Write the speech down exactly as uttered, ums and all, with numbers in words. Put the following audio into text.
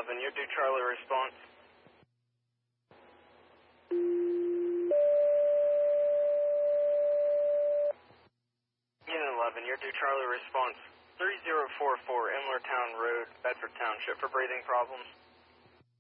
eleven, you do Charlie response. Unit eleven, you do Charlie response. three zero four four Imler Town Road, Bedford Township for breathing problems.